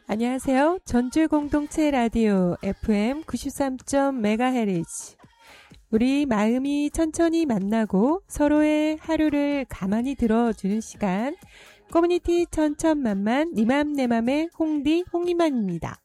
안녕하세요. 전주 공동체 라디오 FM 93.MHz. 우리 마음이 천천히 만나고 서로의 하루를 가만히 들어주는 시간. 커뮤니티 천천만만 니맘 내맘의 홍디 홍이만입니다.